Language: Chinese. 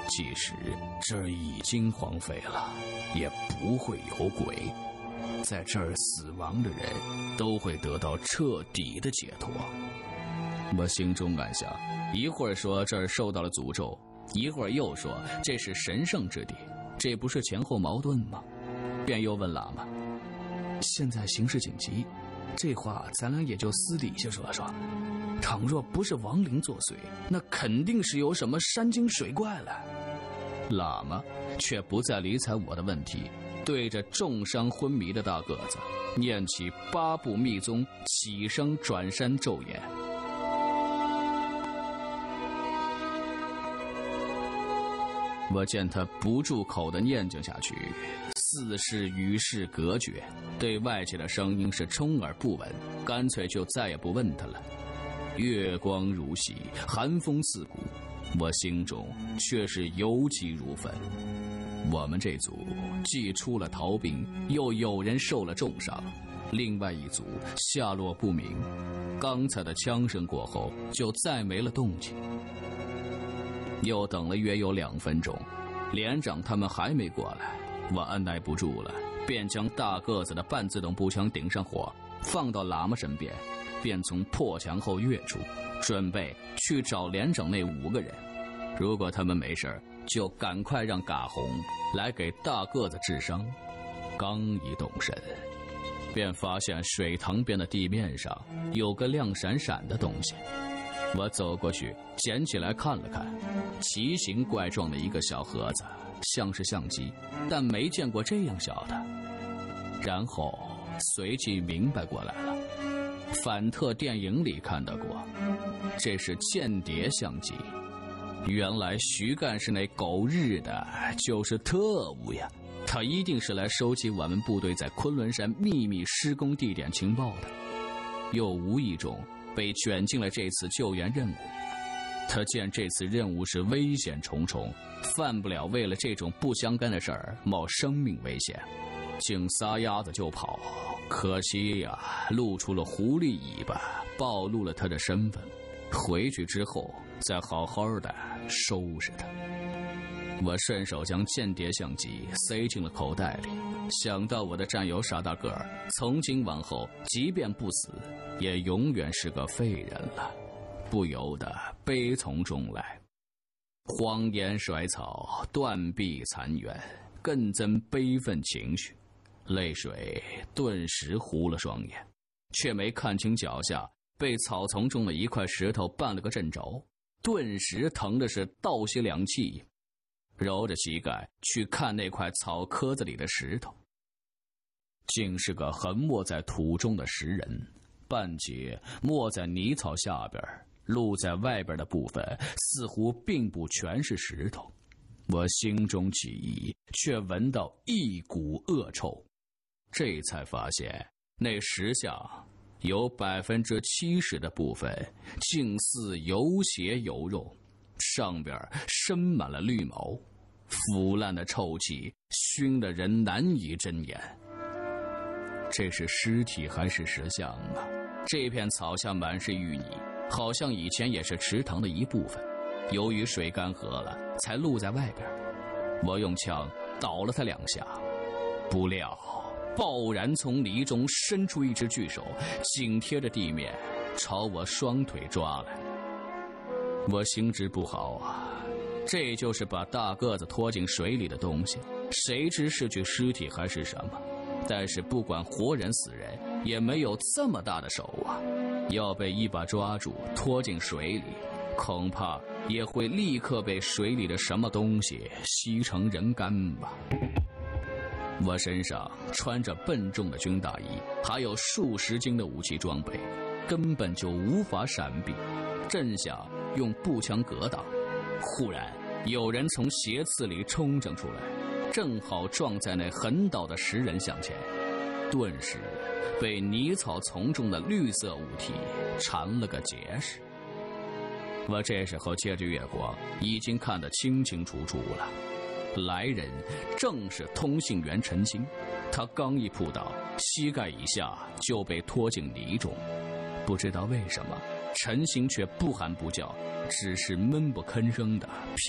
即使这儿已经荒废了，也不会有鬼。在这儿死亡的人都会得到彻底的解脱。我心中暗想，一会儿说这儿受到了诅咒，一会儿又说这是神圣之地，这不是前后矛盾吗？便又问喇嘛，现在形势紧急，这话咱俩也就私底下说说，倘若不是亡灵作祟，那肯定是有什么山精水怪了。喇嘛却不再理睬我的问题，对着重伤昏迷的大个子念起8部密宗起生转山咒言。我见他不住口地念经下去，似是与世隔绝，对外界的声音是充耳不闻，干脆就再也不问他了。月光如洗，寒风刺骨，我心中却是忧急如焚。我们这组既出了逃兵，又有人受了重伤，另外一组下落不明。刚才的枪声过后，就再没了动静。又等了约有2分钟，连长他们还没过来，我按耐不住了，便将大个子的半自动步枪顶上火，放到喇嘛身边，便从破墙后跃出，准备去找连长那5个人。如果他们没事，就赶快让嘎红来给大个子治伤。刚一动身，便发现水塘边的地面上有个亮闪闪的东西。我走过去捡起来看了看，奇形怪状的一个小盒子，像是相机，但没见过这样小的。然后随即明白过来了，反特电影里看到过，这是间谍相机。原来徐干事那狗日的就是特务呀，他一定是来收集我们部队在昆仑山秘密施工地点情报的，又无意中被卷进了这次救援任务。他见这次任务是危险重重，犯不了为了这种不相干的事儿冒生命危险，竟撒丫子就跑。可惜呀，露出了狐狸尾巴，暴露了他的身份。回去之后再好好的收拾他。我顺手将间谍相机塞进了口袋里，想到我的战友傻大个儿从今往后即便不死，也永远是个废人了，不由得悲从中来。荒烟衰草，断壁残垣，更增悲愤情绪，泪水顿时糊了双眼，却没看清脚下被草丛中的一块石头绊了个正着，顿时疼的是倒吸凉气，揉着膝盖去看那块草壳子里的石头，竟是个横没在土中的石人，半截没在泥草下边，露在外边的部分似乎并不全是石头。我心中起疑，却闻到一股恶臭，这才发现那石像有70%的部分竟似有血有肉，上边生满了绿毛，腐烂的臭气熏得人难以睁眼。这是尸体还是石像啊？这片草下满是淤泥，好像以前也是池塘的一部分，由于水干涸了才露在外边。我用枪捣了他2下，不料爆然从泥中伸出一只巨手，紧贴着地面朝我双腿抓来。我心知不好啊，这就是把大个子拖进水里的东西，谁知是具尸体还是什么？但是不管活人死人，也没有这么大的手啊，要被一把抓住拖进水里，恐怕也会立刻被水里的什么东西吸成人干吧。我身上穿着笨重的军大衣，还有数十斤的武器装备，根本就无法闪避，正想用步枪格挡，忽然有人从斜刺里冲将出来，正好撞在那横倒的石人像前，顿时被泥草丛中的绿色物体缠了个结实。我这时候借着月光已经看得清清楚楚了，来人正是通信员陈兴，他刚一扑倒，膝盖以下就被拖进泥中。不知道为什么，陈兴却不喊不叫，只是闷不吭声的